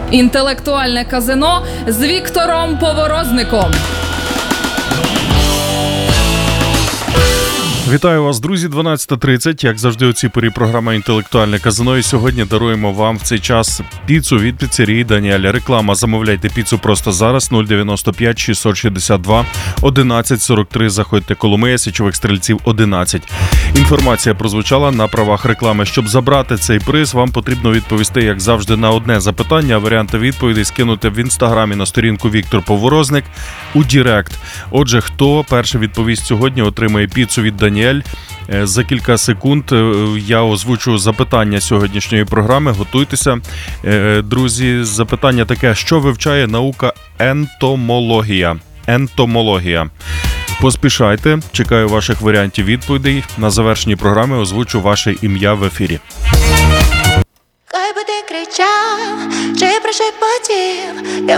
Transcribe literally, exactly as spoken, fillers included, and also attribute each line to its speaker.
Speaker 1: Інтелектуальне казино з Віктором Поворозником.
Speaker 2: Вітаю вас, друзі, дванадцята тридцять. Як завжди, у цій порі програма «Інтелектуальне казино». І сьогодні даруємо вам в цей час піцу від піцерії Даніель. Реклама. Замовляйте піцу просто зараз. нуль дев'яносто п'ять шістсот шістдесят два одинадцять сорок три. Заходьте. Коломия, Січових Стрільців, одинадцять. Інформація прозвучала на правах реклами. Щоб забрати цей приз, вам потрібно відповісти, як завжди, на одне запитання. Варіанти відповідей скинути в інстаграмі на сторінку Віктор Поворозник у Дірект. Отже, хто перший відповість сьогодні, отримає піцу від Даніель. За кілька секунд я озвучу запитання сьогоднішньої програми. Готуйтеся, друзі. Запитання таке: що вивчає наука ентомологія? Ентомологія. Поспішайте, чекаю ваших варіантів відповідей. На завершенні програми озвучу ваше ім'я в ефірі.
Speaker 3: Хай би ти кричав, чи прошепотів, я